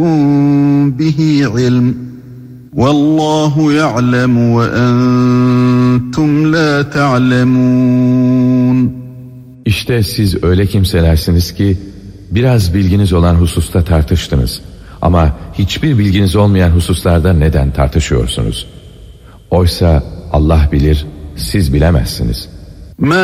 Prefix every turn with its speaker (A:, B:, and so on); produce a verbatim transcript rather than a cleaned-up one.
A: به علم والله يعلم وأنتم لا تعلمون.
B: İşte siz öyle kimselersiniz ki biraz bilginiz olan hususta tartıştınız. Ama hiçbir bilginiz olmayan hususlarda neden tartışıyorsunuz? Oysa Allah bilir, siz bilemezsiniz.